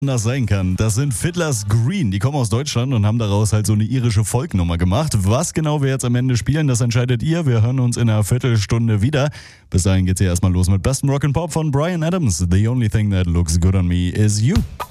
das sein kann. Das sind Fiddler's Green, die kommen aus Deutschland und haben daraus halt so eine irische Folknummer gemacht. Was genau wir jetzt am Ende spielen, das entscheidet ihr. Wir hören uns in einer Viertelstunde wieder. Bis dahin geht's hier erstmal los mit bestem Rock'n'Pop von Bryan Adams. The only thing that looks good on me is you.